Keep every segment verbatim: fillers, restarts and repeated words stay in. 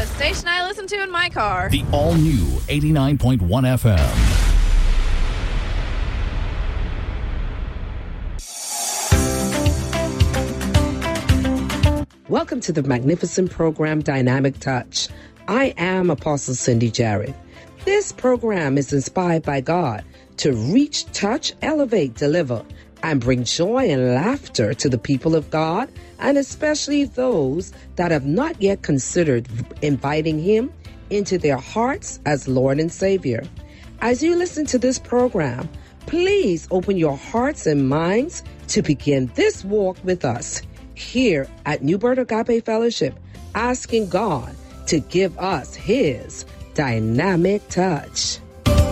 station I listen to in my car. The all-new eighty-nine point one F M. Welcome to the magnificent program Dynamic Touch. I am Apostle Cindy Jarrett. This program is inspired by God to reach, touch, elevate, deliver, and bring joy and laughter to the people of God, and especially those that have not yet considered inviting Him into their hearts as Lord and Savior. As you listen to this program, please open your hearts and minds to begin this walk with us here at New Birth Agape Fellowship, asking God to give us His dynamic touch.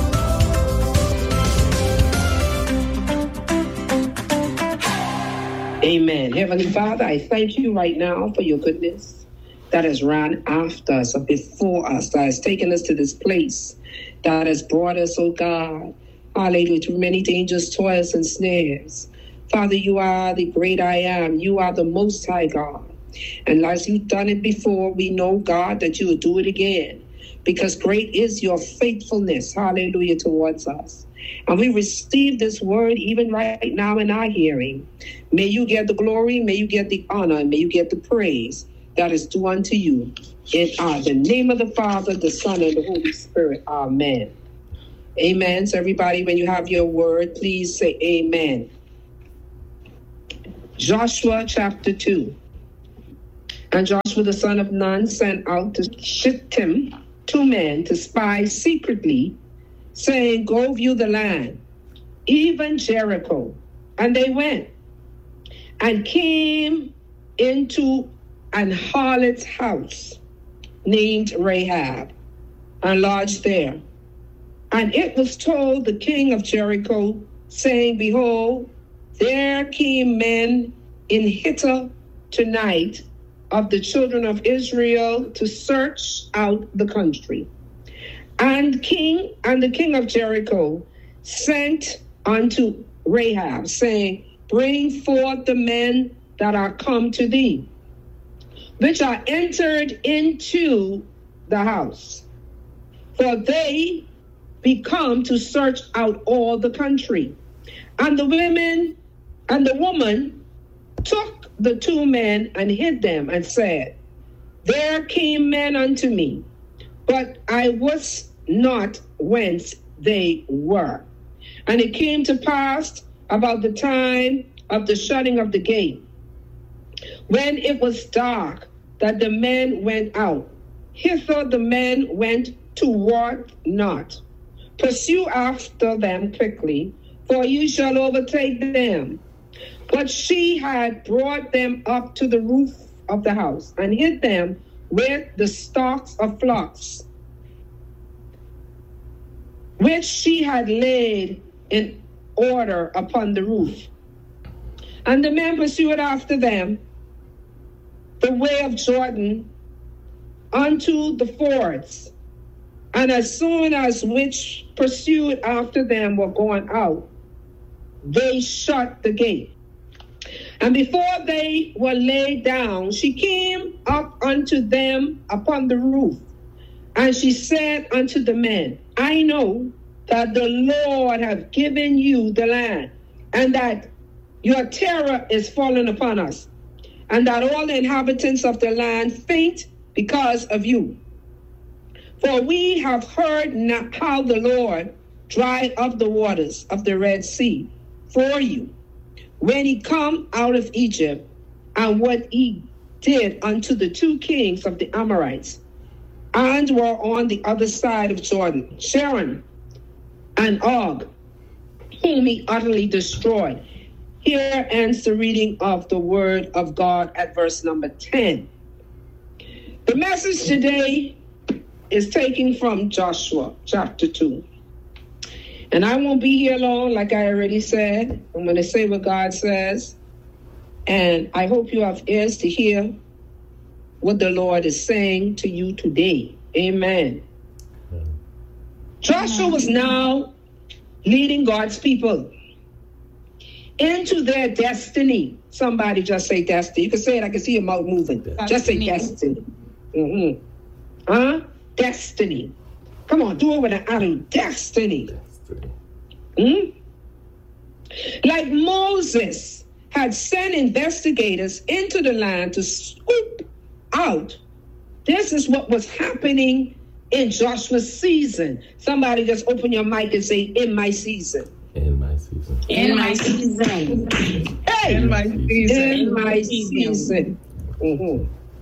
Amen. Heavenly Father, I thank you right now for your goodness that has run after us or before us, that has taken us to this place, that has brought us, oh God, hallelujah, through many dangers, toils, and snares. Father, you are the great I am. You are the Most High God. And as you've done it before, we know, God, that you will do it again, because great is your faithfulness, hallelujah, towards us. And we receive this word even right now in our hearing. May you get the glory, may you get the honor, and may you get the praise that is due unto you. In uh, the name of the Father, the Son, and the Holy Spirit. Amen. Amen. So everybody, when you have your word, please say amen. Joshua chapter two. And Joshua the son of Nun sent out to Shittim two men to spy secretly, saying, go view the land, even Jericho. And they went and came into an harlot's house named Rahab, and lodged there. And it was told the king of Jericho, saying, behold, there came men in Hittim tonight of the children of Israel to search out the country. And king and the king of Jericho sent unto Rahab, saying, bring forth the men that are come to thee, which are entered into the house, for they be come to search out all the country. And the women and the woman took the two men and hid them, and said, there came men unto me, but I was not whence they were. And it came to pass about the time of the shutting of the gate, when it was dark, that the men went out. Hither the men went toward not. Pursue after them quickly, for you shall overtake them. But she had brought them up to the roof of the house, and hid them with the stalks of flocks, which she had laid in order upon the roof. And the men pursued after them the way of Jordan unto the fords. And as soon as which pursued after them were gone out, they shut the gate. And before they were laid down, she came up unto them upon the roof. And she said unto the men, I know that the Lord hath given you the land, and that your terror is fallen upon us, and that all the inhabitants of the land faint because of you. For we have heard now how the Lord dried up the waters of the Red Sea for you, when he come out of Egypt, and what he did unto the two kings of the Amorites, and were on the other side of Jordan, Sharon and Og, whom he utterly destroyed. Here ends the reading of the word of God at verse number ten. The message today is taken from Joshua chapter two. And I won't be here long, like I already said. I'm going to say what God says. And I hope you have ears to hear what the Lord is saying to you today. Amen. Amen. Joshua was now leading God's people into their destiny. Somebody just say destiny. You can say it. I can see your mouth moving. Destiny. Just say destiny. Mm-hmm. Huh? Destiny. Come on, do it with an attitude. Destiny. Destiny. Hmm? Like Moses had sent investigators into the land to scoop out. This is what was happening in Joshua's season. Somebody just open your mic and say, in my season. In my season. In my season. Hey! In my season. In my season. Mm-hmm.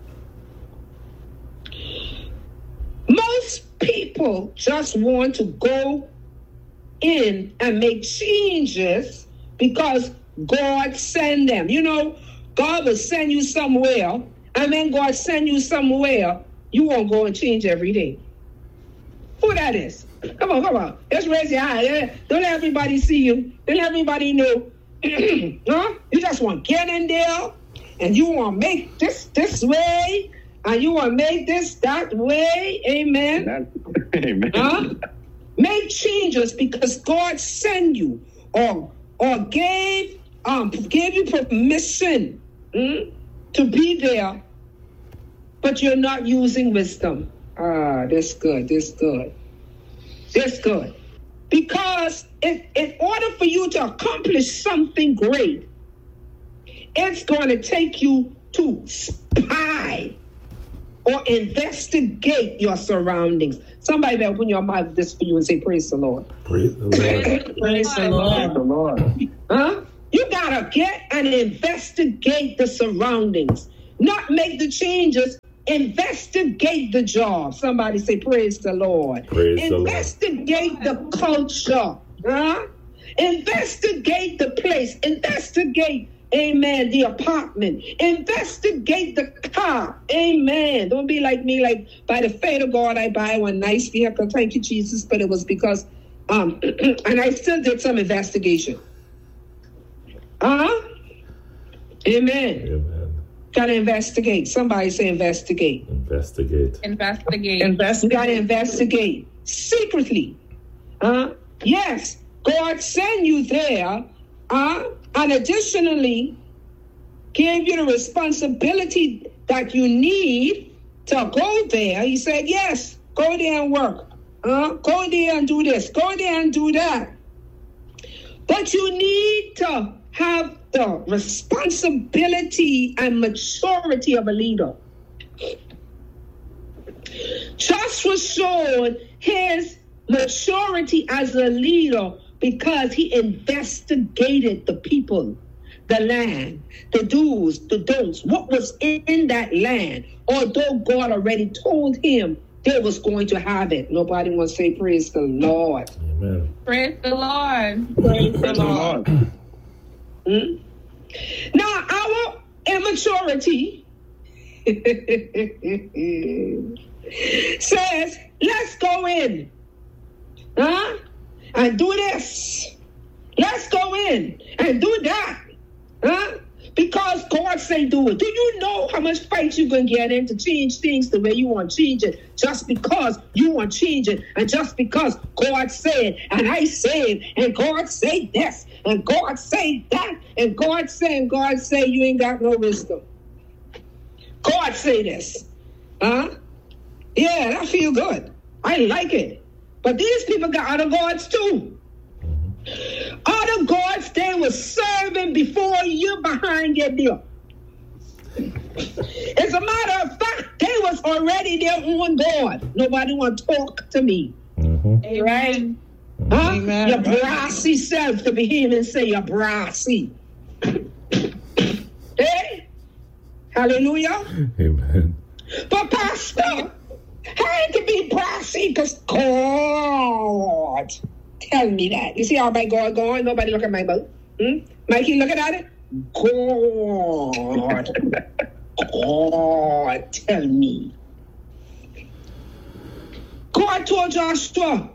Most people just want to go in and make changes because God send them. You know, God will send you somewhere, and then God send you somewhere, you won't go and change every day. Who that is? Come on, come on. Just raise your hand. Don't let everybody see you. Don't let everybody know. Huh? You just want to get in there, and you want to make this this way, and you want to make this that way. Amen. Amen. Huh? Make changes because God sent you or or gave um gave you permission mm, to be there, but you're not using wisdom. Ah, that's good. That's good. That's good. Because in, in order for you to accomplish something great, it's going to take you to spy or investigate your surroundings. Somebody better open your mouth this for you and say, praise the Lord. Praise the Lord. Praise the Lord. the Lord. Huh? You got to get and investigate the surroundings. Not make the changes, investigate the job. Somebody say, praise the Lord. Praise investigate the, the culture. Huh? Investigate the place. Investigate, amen, the apartment. Investigate the car. Amen. Don't be like me, like, by the faith of God, I buy one nice vehicle. Thank you, Jesus. But it was because, um, and I still did some investigation. Uh-huh. Amen. Amen. Gotta investigate. Somebody say investigate. Investigate. Investigate. Invest. Gotta investigate secretly. Uh, yes, God sent you there, uh, and additionally gave you the responsibility that you need to go there. He said, yes, go there and work. Uh, go there and do this. Go there and do that. But you need to have the responsibility and maturity of a leader. Joshua showed his maturity as a leader because he investigated the people, the land, the do's, the don'ts, what was in that land, although God already told him they was going to have it. Nobody wants to say praise the Lord. Amen. Praise the Lord. Praise the Praise the Lord. Lord. Hmm? Now, our immaturity says, let's go in, huh? And do this. Let's go in and do that, huh? Because God say do it. Do you know how much fight you going to get in to change things the way you want to change it just because you want to change it and just because God said and I said and God say this and God say that and God say and God say you ain't got no wisdom. God say this. Huh? Yeah, that feel good. I like it. But these people got other gods too. Other gods they were serving before you behind your deal. As a matter of fact, they was already their own God. Nobody want to talk to me. Mm-hmm. Right? Huh? Amen. Your brassy self to be him and say you're brassy. Hey? Hallelujah. Amen. But Pastor, I ain't to be brassy because God tell me that. You see how my God going? Nobody look at my boat. Hmm? Mikey looking at it? God. God tell me. God told Joshua.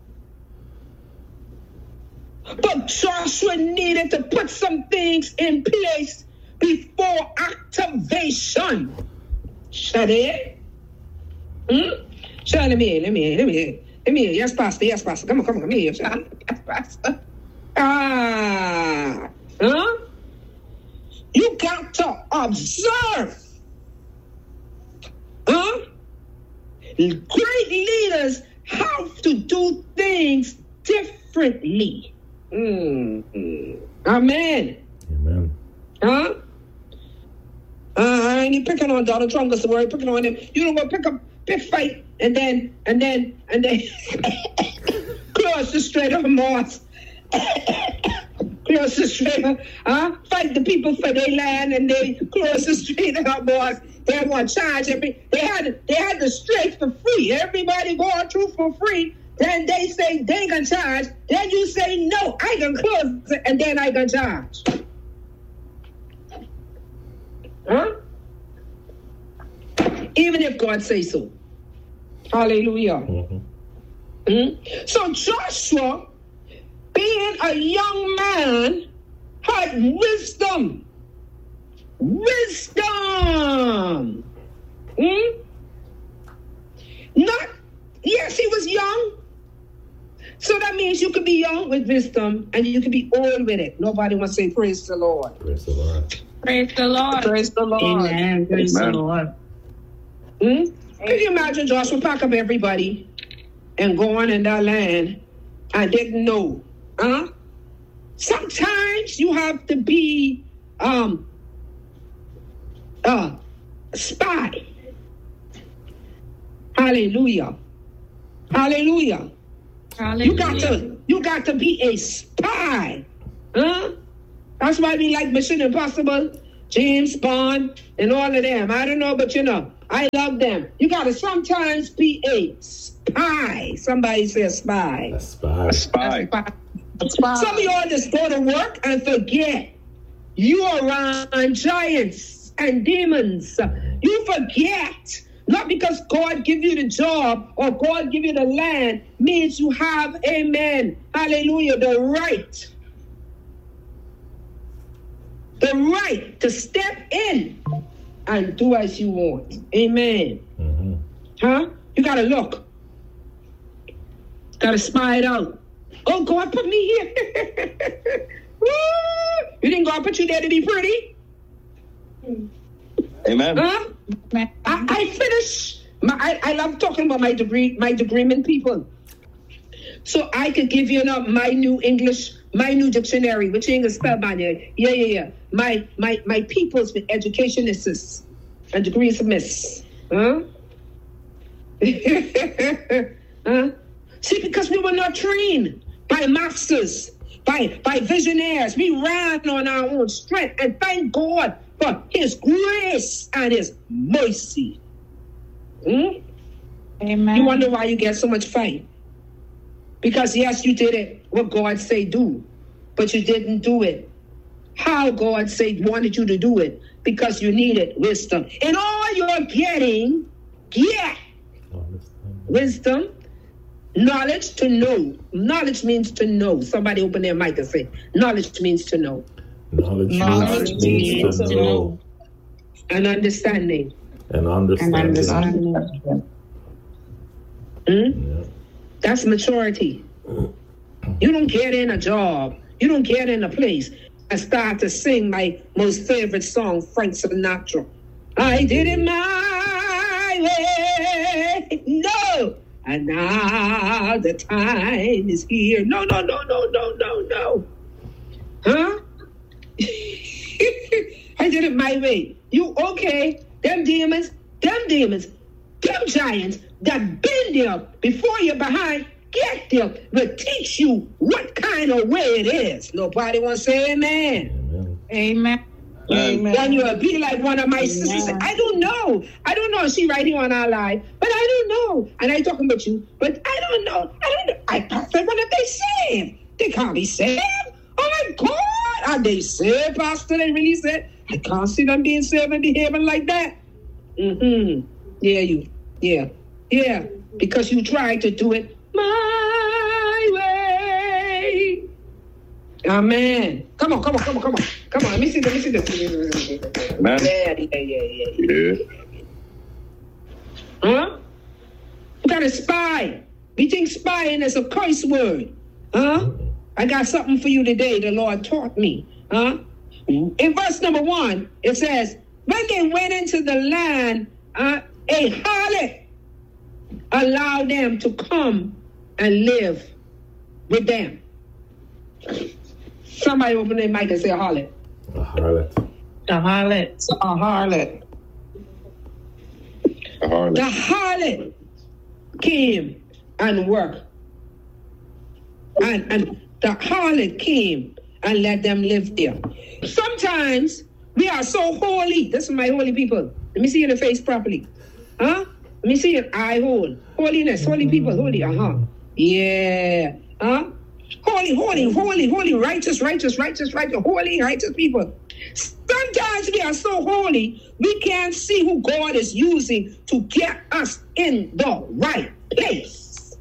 But Joshua needed to put some things in place before activation. Shut it. Hmm? Shut let me in, let me in, let me in. Let me in. Yes, Pastor, yes, Pastor. Come on, come on, come here. Shut yes, Pastor. Ah. Huh? You got to observe. Huh? great leaders have to do things differently. Mm. Amen. Amen. Huh? Uh, I ain't picking on Donald Trump because the word picking on him. You don't go pick up, pick fight, and then, and then, and then cross the Strait of Hormuz. Cross the Strait of, huh? Fight the people for their land, and they cross the Strait of Hormuz. They want to charge every. They had, they had the strait for free. Everybody going through for free. Then they say they gonna charge. Then you say no, I can close it, and then I can charge. Huh? Even if God says so. Hallelujah. Mm-hmm. Mm-hmm. So Joshua, being a young man, had wisdom. Wisdom. Hmm? Not, yes, he was young. So that means you could be young with wisdom and you could be old with it. Nobody wants to say praise the Lord. Praise the Lord. Praise the Lord. Praise the Lord. Amen. Praise the Lord. Hmm? Could you imagine Joshua pack up everybody and go on in that land and didn't know? Huh? Sometimes you have to be um uh, a spy. Hallelujah. Hallelujah. Hallelujah. You got to you got to be a spy. Huh? That's why we like Mission Impossible, James Bond, and all of them. I don't know, but you know, I love them. You got to sometimes be a spy. Somebody say spy. A spy. A spy. Some of y'all just go to work and forget. You are around giants and demons. You forget. Not because God give you the job or God give you the land means you have, amen, hallelujah, the right. The right to step in and do as you want. Amen. Mm-hmm. Huh? You got to look. Got to spy it out. Oh, God put me here. Woo! You think God put you there to be pretty? Amen. Huh? I, I finish. My, I, I love talking about my degree, my degreement people. So I could give you now my new English, my new dictionary, which English spell by there. Yeah, yeah, yeah. My my my peoples with educationists and degrees of miss. Huh? Huh? See, because we were not trained by masters, by by visionaries. We ran on our own strength, and thank God for His grace and His mercy. Hmm? Amen. You wonder why you get so much fight? Because yes, you did it what God say do, but you didn't do it how God say wanted you to do it, because you needed wisdom. And all you're getting, get wisdom, knowledge to know. Knowledge means to know. Somebody open their mic and say, knowledge means to know. Knowledge, Knowledge means, means means to to know. know. And understanding. And understanding. And understanding. Hmm? Yeah. That's maturity. You don't get in a job. You don't get in a place and start to sing my most favorite song, Frank Sinatra. I did it my way. No. And now the time is here. No, no, no, no, no, no, no. Huh? I did it my way. You okay? Them demons, them demons, them giants that been there before you're behind, get there, will teach you what kind of way it is. Nobody wants to say amen. Amen. Amen. Amen. Then you'll be like one of my Amen. sisters. I don't know. I don't know. She right here on our live, but I don't know. And I talking about you, but I don't know. I don't know. I thought they want to be saved. They can't be saved. Oh my God. Are they saved, Pastor? They really said, I can't see them being saved and behaving like that. Mm-hmm. Yeah, you. Yeah. Yeah. Because you tried to do it my way. Amen. Come on, come on, come on, come on. Come on, let me see this, let me see this. Amen. Yeah, yeah, yeah, yeah, yeah. Yeah. Huh? You got to spy. We think spying is a curse word. Huh? I got something for you today the Lord taught me. Huh? In verse number one, it says, when they went into the land, uh, a harlot allow them to come and live with them. Somebody open their mic and say a harlot. A harlot. The harlot. A harlot. A harlot. The harlot came and worked. And, and the harlot came and let them live there. Sometimes we are so holy. This is my holy people. Let me see your face properly. Huh? Let me see your eye hole. Holiness, holy people, holy. Uh-huh. Yeah. Huh? Holy, holy, holy, holy, righteous, righteous, righteous, righteous, holy, righteous people. Sometimes we are so holy, we can't see who God is using to get us in the right place.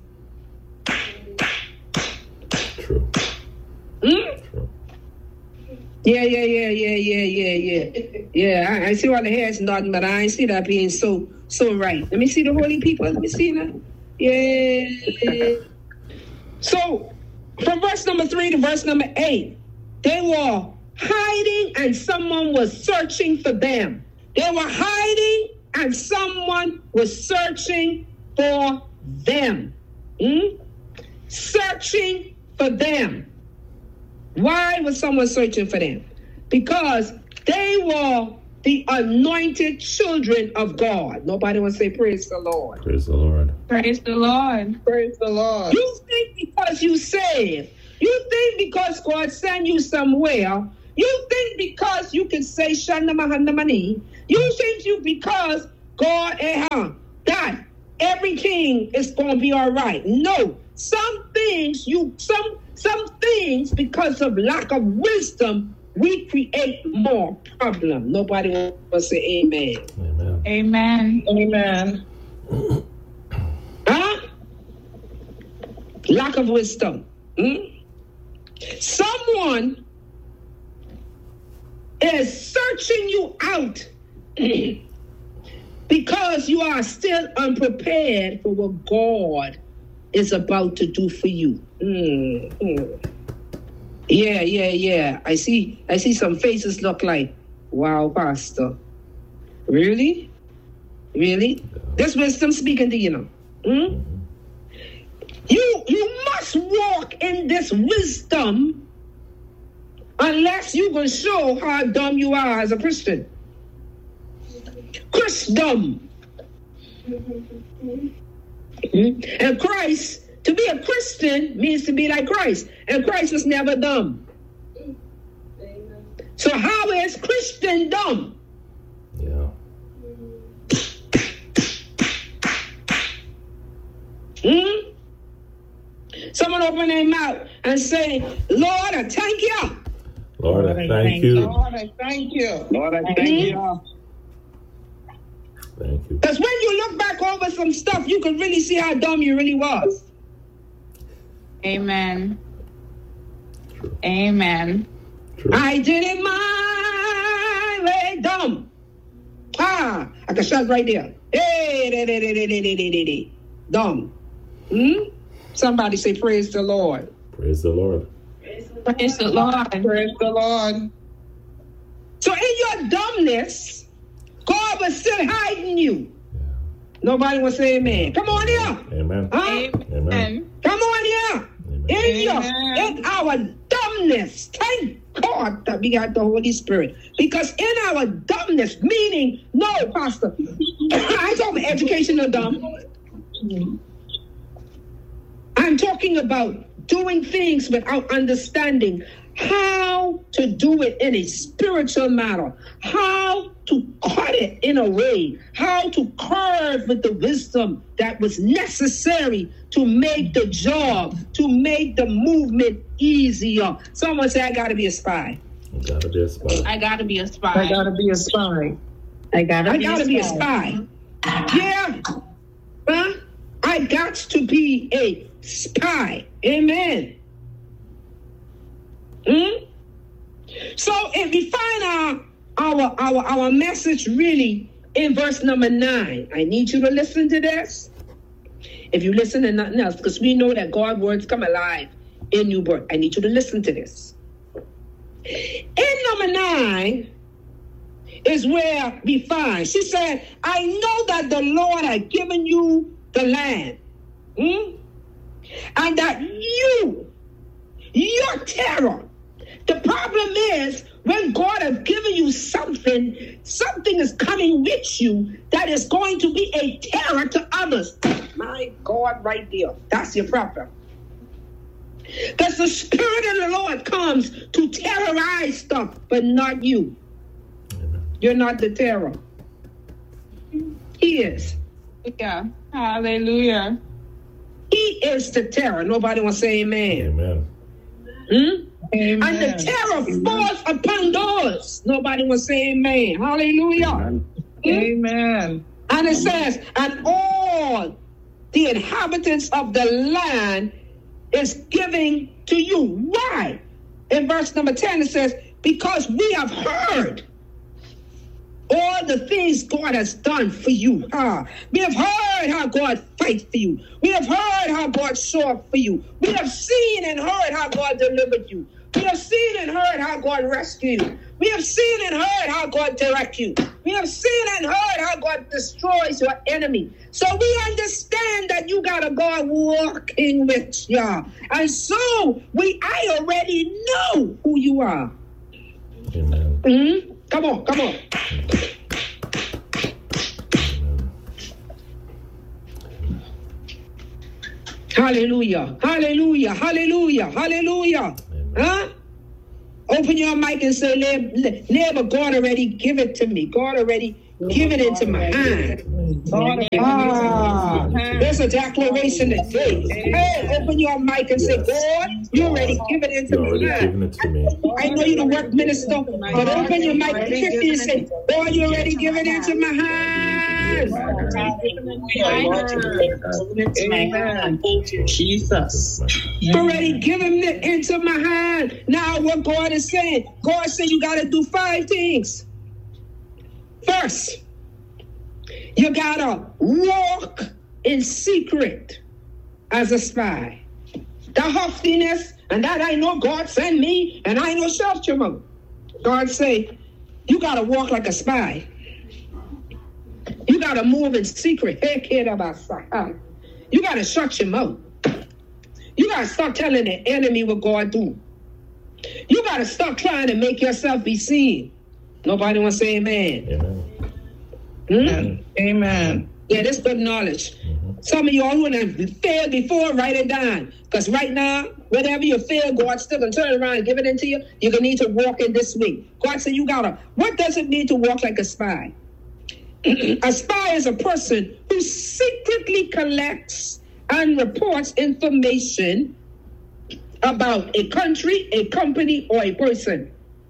True. Hmm? True. Yeah, yeah, yeah, yeah, yeah, yeah, yeah. Yeah, I, I see all the hairs nodding, but I ain't see that being so so right. Let me see the holy people. Let me see that. Yeah. So, from verse number three to verse number eight, they were hiding and someone was searching for them. They were hiding and someone was searching for them. Hmm? Searching for them. Why was someone searching for them? Because they were the anointed children of God. Nobody wants to say praise the Lord. Praise the Lord. Praise the Lord. Praise the Lord. You think because you saved, you think because God sent you somewhere, you think because you can say Shanda Mahanda Mani, you think you because God eh, huh, that everything is gonna be all right. No. Some things you some some things because of lack of wisdom, we create more problem. Nobody wants to say amen. Amen. Amen. Amen. Huh? Lack of wisdom. Hmm? Someone is searching you out because you are still unprepared for what God is about to do for you. Mm-hmm. Yeah, yeah, yeah. I see. I see some faces look like, wow, Pastor. Really? Really? This wisdom speaking to you now. Hmm? You you must walk in this wisdom unless you can show how dumb you are as a Christian. Christendom. Mm-hmm. And Christ, to be a Christian means to be like Christ. And Christ was never dumb. So how is Christendom? Yeah. Hmm? Someone open their mouth and say, Lord, I thank you. Lord, I thank you. Lord, I thank you. Lord, I thank you. Thank you. Because when you look back over some stuff, you can really see how dumb you really was. Amen. True. Amen. True. I did it my way, dumb. Ah, I can shut right there. Hey, de, de, de, de, de, de, de, de. Dumb. Hmm? Somebody say, praise the Lord. Praise the Lord. Praise the Lord. Praise the Lord. So in your dumbness, God was still hiding you. Yeah. Nobody will say amen. Come on here. Amen. Huh? Amen. Come on here. Amen. In, your, Amen. in our dumbness, thank God that we got the Holy Spirit. Because in our dumbness, meaning, no, Pastor, I talk about educational dumb. I'm talking about doing things without understanding how to do it in a spiritual manner, how to cut it in a way, how to curve with the wisdom that was necessary to make the job, to make the movement easier. Someone say, I got to be a spy. You gotta be a spy. I gotta be a I spy. gotta be a spy. I gotta, I be, got to a be a spy. spy. Yeah. Huh? I got to be a spy. Amen. Hmm? So if we find our, our our our message really in verse number nine, I need you to listen to this. If you listen to nothing else, because we know that God's words come alive in new birth. I need you to listen to this. In number nine is where we find, she said, I know that the Lord had given you the land. Hmm? And that you, your terror, the problem is when God has given you something, something is coming with you that is going to be a terror to others. My God, right there. That's your problem. Because the Spirit of the Lord comes to terrorize stuff, but not you. You're not the terror. He is. Yeah. Hallelujah. He is the terror. Nobody wants to say amen. Amen. Hmm? Amen. And the terror falls upon those. Nobody will say amen. Hallelujah. Amen. Amen. And it says, and all the inhabitants of the land is giving to you. Why? In verse number ten, it says, because we have heard all the things God has done for you. Ah, we have heard how God fights for you. We have heard how God saw up for you. We have seen and heard how God delivered you. We have seen and heard how God rescued you. We have seen and heard how God directs you. We have seen and heard how God destroys your enemy. So we understand that you got a God walking with you. And so we, I already know who you are. Amen. Mm-hmm. Come on, come on. Hallelujah, hallelujah, hallelujah, hallelujah. Huh? Open your mic and say, neighbor, God already give it to me. God already give it into my hand. Ah, there's a declaration today. Hey, open your mic and say, God, you already give it into You my already hand. given it to me. I know you're the work minister, but open your mic quickly and say, God, you already give it into my hand. Amen. Thank you, Jesus. You already given it into my hand. Now what God is saying, God said you got to do five things. First, you got to walk in secret as a spy. The huffiness and that I know God sent me and I know self-promote. God say, you got to walk like a spy. You got to move in secret. You got to shut your mouth. You got to stop telling the enemy what God do. You got to stop trying to make yourself be seen. Nobody wants to say amen. Amen. Hmm? Amen. Yeah, that's good knowledge. Mm-hmm. Some of y'all who have failed before, write it down. Because right now, whatever you fail, God's still going to turn around and give it into you. You're going to need to walk in this week. God said you got to. What does it mean to walk like a spy? A spy is a person who secretly collects and reports information about a country, a company, or a person.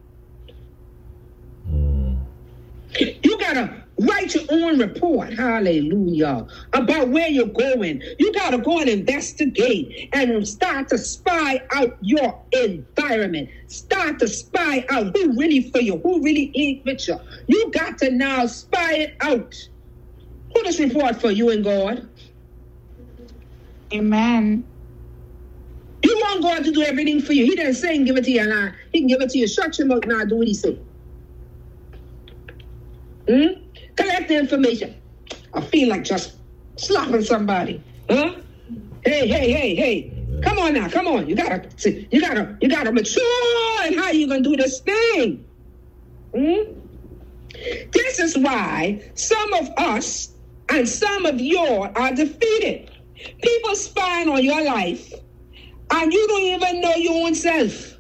Mm. You got to write your own report, hallelujah, about where you're going. You got to go and investigate and start to spy out your environment. Start to spy out who really for you, who really ain't with you. You got to now spy it out. Who does report for you and God? Amen. You want God to do everything for you. He didn't say he can give it to you now. He can give it to you. Shut your mouth now. Do what he say. Hmm? Collect the information. I feel like just slapping somebody. Huh? Hey, hey, hey, hey. Come on now. Come on. You gotta, you gotta, you gotta mature in how you gonna do this thing. Hmm? This is why some of us and some of you are defeated. People spying on your life and you don't even know your own self.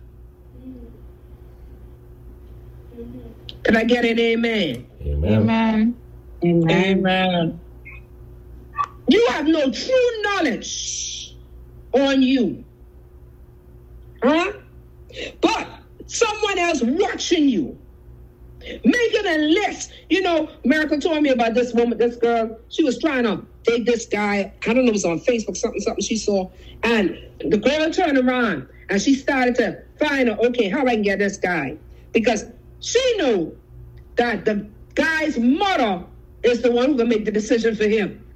Can I get an amen? Amen. Amen. Amen. You have no true knowledge on you. Huh? But someone else watching you. Making a list. You know, America told me about this woman, this girl. She was trying to date this guy. I don't know, it was on Facebook, something, something she saw. And the girl turned around and she started to find out, okay, how I can get this guy. Because she knew that the guy's mother is the one who can make the decision for him.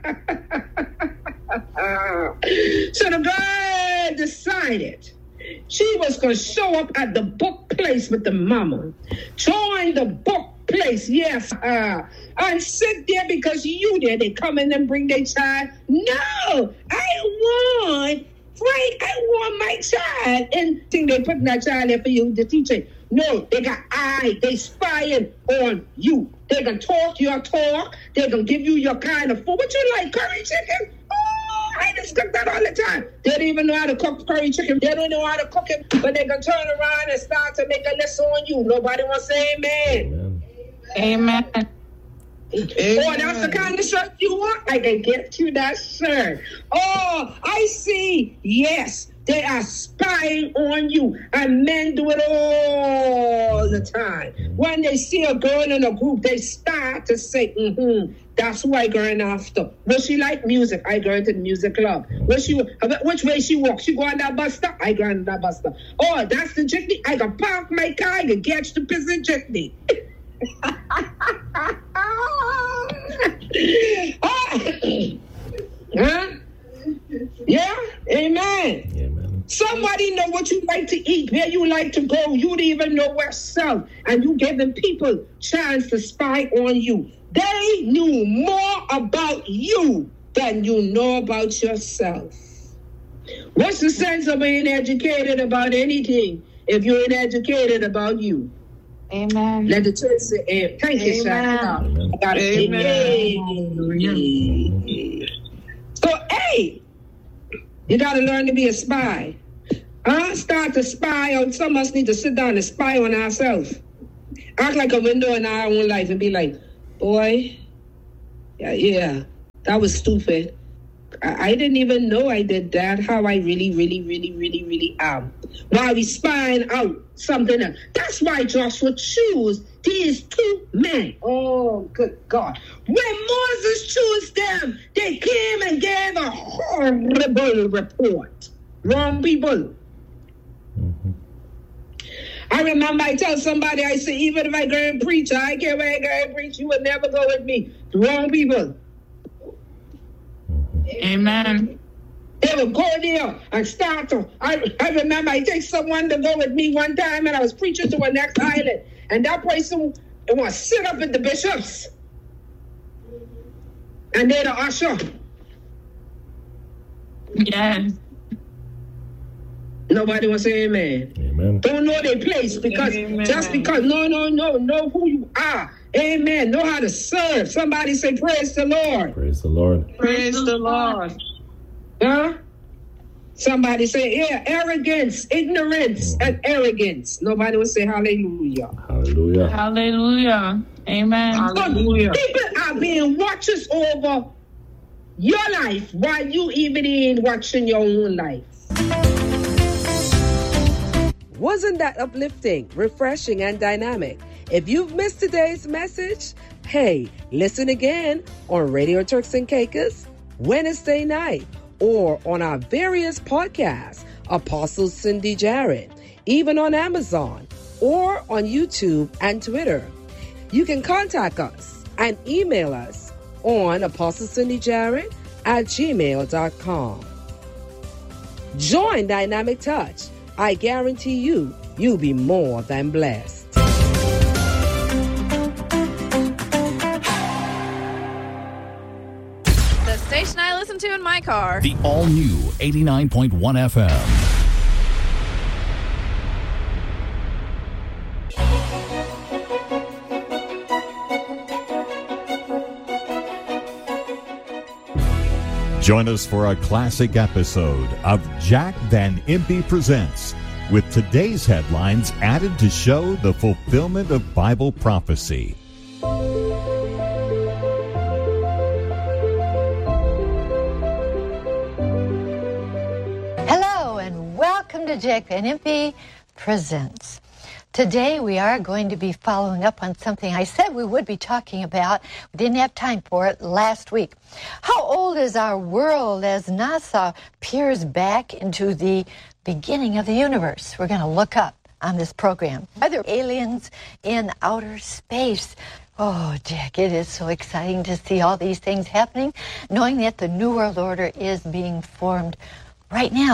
So the girl decided she was going to show up at the book place with the mama. Join the book place, yes. Uh, and sit there because you there. They come in and bring their child. No, I want, Frank, I want my child. And think they putting that child there for you, the teacher. No, they got eye. They spying on you. They gonna talk your talk. They gonna give you your kind of food. What you like, curry chicken? Oh, I just cook that all the time. They don't even know how to cook curry chicken. They don't know how to cook it, but they gonna turn around and start to make a lesson on you. Nobody wants to say amen. Amen. Amen. Oh, that's the kind of shirt you want? I can get you that shirt. Oh, I see. Yes, they are spying on you. And men do it all the time. When they see a girl in a group, they start to say, mm-hmm, that's who I going after. Will she like music? I go into the music club. Will she, which way she walk? She go on that bus stop? I go on that bus stop. Oh, that's the jitney? I can park my car. I can get the prison jitney. Huh? Yeah? Amen. Amen. Somebody know what you like to eat, where you like to go. You don't even know where self. And you giving people chance to spy on you. They knew more about you than you know about yourself. What's the sense of being educated about anything if you ain't educated about you? Amen. Let the church say, eh, thank you, sir. Amen. I got it. Amen. So, hey, you got to learn to be a spy. Huh? Start to spy on. Some of us need to sit down and spy on ourselves. Act like a window in our own life and be like, boy, yeah, yeah, that was stupid. I, I didn't even know I did that, how I really, really, really, really, really am. While we spying out something else. That's why Joshua chose these two men. Oh, good God. When Moses chose them, they came and gave a horrible report. Wrong people. Mm-hmm. I remember I tell somebody, I say, even if I go and preach, I care where I go and preach, you would never go with me. Wrong people. Amen. They would go there and start to. I, I remember I take someone to go with me one time, and I was preaching to a next island, and that person want to sit up with the bishops, and they're the usher. Yes. Nobody will say amen. Amen. Don't know their place because Amen. just because no, no, no, know who you are. Amen. Know how to serve. Somebody say, praise the Lord. Praise the Lord. Praise the Lord. Huh? Somebody say, yeah, arrogance, ignorance, and arrogance. Nobody will say hallelujah. Hallelujah. Hallelujah. Amen. Hallelujah. People are being watchers over your life while you even ain't watching your own life. Wasn't that uplifting, refreshing, and dynamic? If you've missed today's message, hey, listen again on Radio Turks and Caicos Wednesday night or on our various podcasts, Apostle Cindy Jarrett, even on Amazon or on YouTube and Twitter. You can contact us and email us on apostle cindy jarrett at gmail dot com. Join Dynamic Touch. I guarantee you, you'll be more than blessed. The station I listen to in my car. The all-new eighty-nine point one F M. Join us for a classic episode of Jack Van Impe Presents, with today's headlines added to show the fulfillment of Bible prophecy. Hello and welcome to Jack Van Impe Presents. Today we are going to be following up on something I said we would be talking about. We didn't have time for it last week. How old is our world as NASA peers back into the beginning of the universe? We're going to look up on this program. Are there aliens in outer space? Oh, Jack, it is so exciting to see all these things happening, knowing that the New World Order is being formed right now.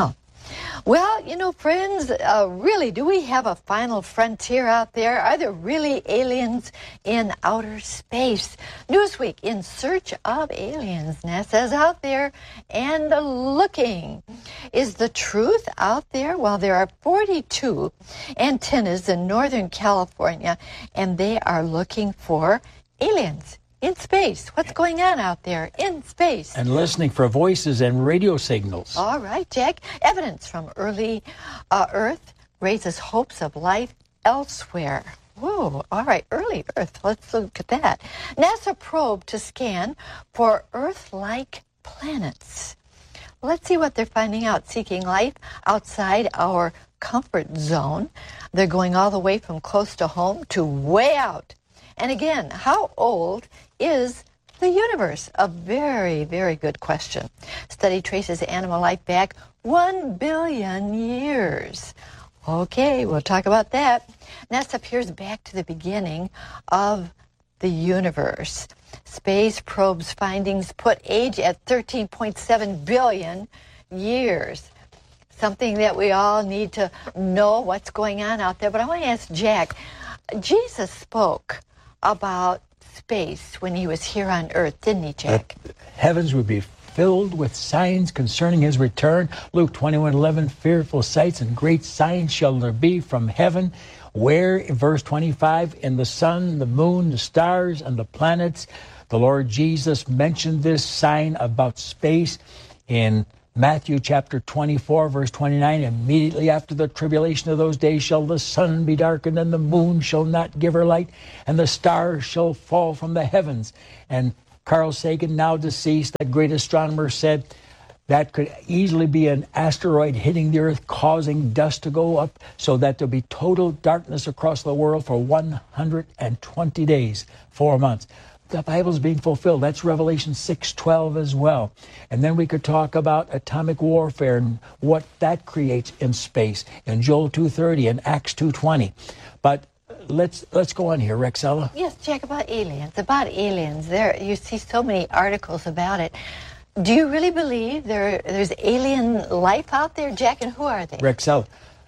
Well, you know, friends, uh, really, do we have a final frontier out there? Are there really aliens in outer space? Newsweek, in search of aliens. NASA's out there and looking. Is the truth out there? Well, there are forty-two antennas in Northern California, and they are looking for aliens in space. What's going on out there in space? And listening for voices and radio signals. All right, Jack. Evidence from early uh, Earth raises hopes of life elsewhere. Whoa, all right, early Earth. Let's look at that. NASA probe to scan for Earth-like planets. Let's see what they're finding out. Seeking life outside our comfort zone. They're going all the way from close to home to way out. And again, how old is the universe? A very, very good question. Study traces animal life back one billion years. Okay, we'll talk about that. NASA peers back to the beginning of the universe. Space probe's findings put age at thirteen point seven billion years. Something that we all need to know what's going on out there. But I want to ask Jack, Jesus spoke about space when he was here on earth, didn't he, Jack? The heavens would be filled with signs concerning his return. Luke twenty-one eleven, fearful sights and great signs shall there be from heaven, where, in verse twenty-five, in the sun, the moon, the stars, and the planets. The Lord Jesus mentioned this sign about space in Matthew chapter twenty-four, verse twenty-nine, immediately after the tribulation of those days shall the sun be darkened, and the moon shall not give her light, and the stars shall fall from the heavens. And Carl Sagan, now deceased, that great astronomer, said that could easily be an asteroid hitting the earth, causing dust to go up, so that there'll be total darkness across the world for one hundred twenty days, four months. The Bible's being fulfilled. That's Revelation six twelve as well. And then we could talk about atomic warfare and what that creates in space in Joel two thirty and Acts two twenty. But let's let's go on here, Rexella. Yes, Jack, about aliens. About aliens. There, you see so many articles about it. Do you really believe there there's alien life out there, Jack? And who are they? Rexella,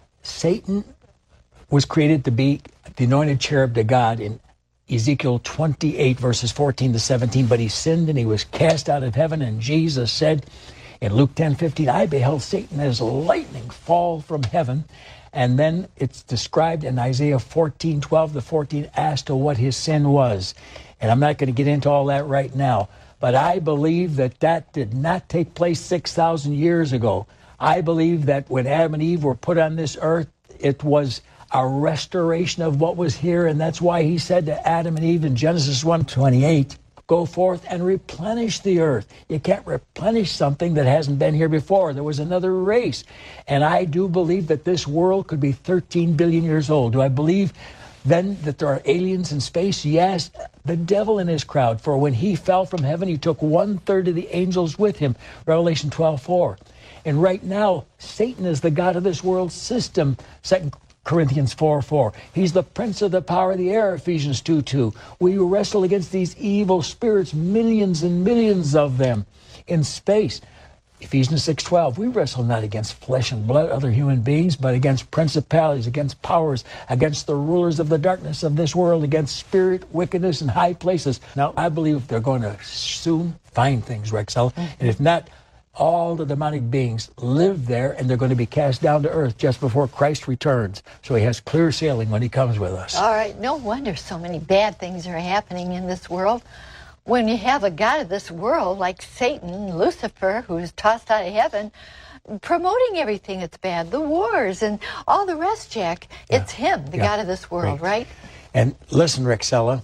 Satan was created to be the anointed cherub to God in Ezekiel twenty-eight, verses fourteen to seventeen, but he sinned and he was cast out of heaven, and Jesus said in Luke ten fifteen, I beheld Satan as lightning fall from heaven. And then it's described in Isaiah fourteen twelve to fourteen as to what his sin was. And I'm not going to get into all that right now, but I believe that that did not take place six thousand years ago. I believe that when Adam and Eve were put on this earth, it was a restoration of what was here, and that's why he said to Adam and Eve in Genesis one twenty-eight, go forth and replenish the earth. You can't replenish something that hasn't been here before. There was another race, and I do believe that this world could be thirteen billion years old. Do I believe then that there are aliens in space? Yes, the devil in his crowd, for when he fell from heaven, he took one-third of the angels with him, Revelation twelve four. And right now, Satan is the god of this world system, Second Corinthians four four. He's the prince of the power of the air, Ephesians two two. We wrestle against these evil spirits, millions and millions of them in space. Ephesians six twelve. We wrestle not against flesh and blood, other human beings, but against principalities, against powers, against the rulers of the darkness of this world, against spirit wickedness in high places. Now, I believe they're going to soon find things, Rexella. And if not, all the demonic beings live there, and they're going to be cast down to earth just before Christ returns. So he has clear sailing when he comes with us. All right. No wonder so many bad things are happening in this world. When you have a god of this world like Satan, Lucifer, who is tossed out of heaven, promoting everything that's bad, the wars and all the rest, Jack, it's yeah. him, the yeah. god of this world, right? right? And listen, Rexella,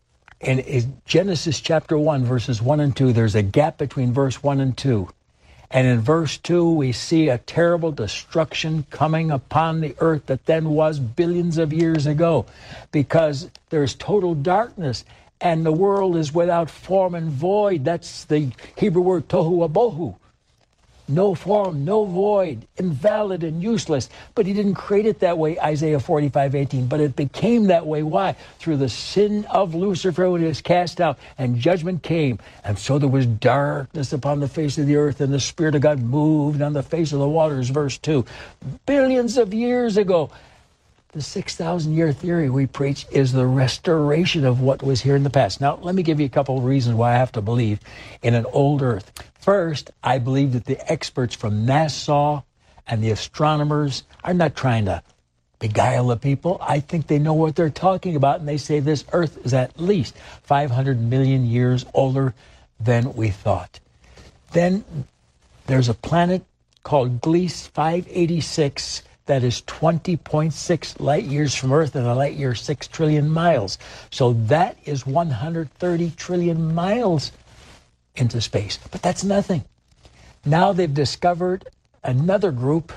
in Genesis chapter one, verses one and two, there's a gap between verse one and two. And in verse two, we see a terrible destruction coming upon the earth that then was billions of years ago, because there's total darkness and the world is without form and void. That's the Hebrew word tohu wabohu. no form, no void, invalid and useless. But he didn't create it that way, Isaiah forty-five eighteen. But it became that way. Why? Through the sin of Lucifer when it was cast out and judgment came. And so there was darkness upon the face of the earth, and the Spirit of God moved on the face of the waters, verse two. Billions of years ago. The six thousand year theory we preach is the restoration of what was here in the past. Now, let me give you a couple of reasons why I have to believe in an old earth. First, I believe that the experts from NASA and the astronomers are not trying to beguile the people. I think they know what they're talking about, and they say this earth is at least five hundred million years older than we thought. Then there's a planet called Gliese five eighty-six that is twenty point six light years from Earth, and a light year is six trillion miles. So that is one hundred thirty trillion miles into space. But that's nothing. Now they've discovered another group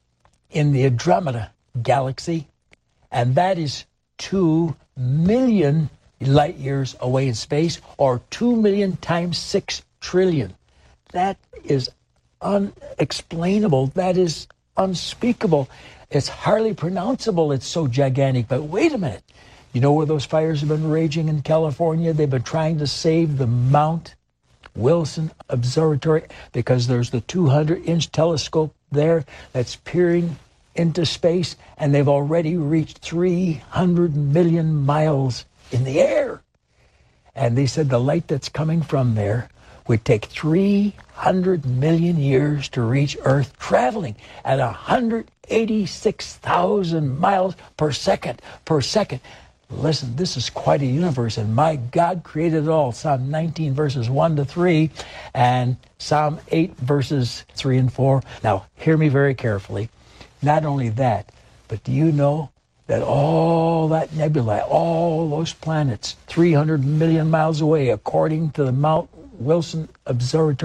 in the Andromeda galaxy, and that is two million light years away in space, or two million times six trillion. That is unexplainable. That is unspeakable. It's hardly pronounceable. It's so gigantic. But wait a minute. You know where those fires have been raging in California? They've been trying to save the Mount Wilson Observatory because there's the two hundred inch telescope there that's peering into space, and they've already reached three hundred million miles in the air. And they said the light that's coming from there would take three hundred million years to reach Earth, traveling at one hundred eighty-six thousand miles per second, per second. Listen, this is quite a universe, and my God created it all. Psalm nineteen, verses one to three, and Psalm eight, verses three and four. Now, hear me very carefully. Not only that, but do you know that all that nebulae, all those planets, three hundred million miles away, according to the Mount Wilson Observatory,